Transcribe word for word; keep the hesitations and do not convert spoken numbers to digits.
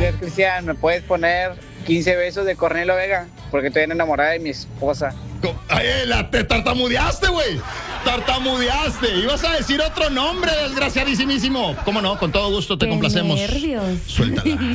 ver, Cristian, ¿me puedes poner quince besos de Cornelio Vega? Porque estoy enamorada de mi esposa. Ay, la, te tartamudeaste, güey. Tartamudeaste. Ibas a decir otro nombre, desgraciadísimo. ¿Cómo no? Con todo gusto te Qué complacemos. nervios. Suéltala.